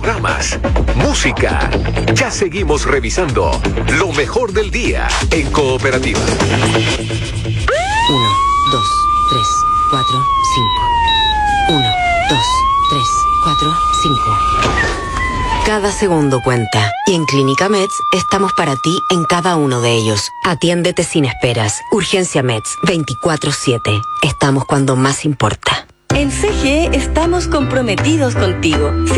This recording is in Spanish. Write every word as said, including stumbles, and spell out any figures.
programas, música. Ya seguimos revisando lo mejor del día en Cooperativa. Uno, dos, tres, cuatro, cinco. Uno, dos, tres, cuatro, cinco. Cada segundo cuenta. Y en Clínica Meds estamos para ti en cada uno de ellos. Atiéndete sin esperas. Urgencia Meds veinticuatro siete. Estamos cuando más importa. En C G E estamos comprometidos contigo.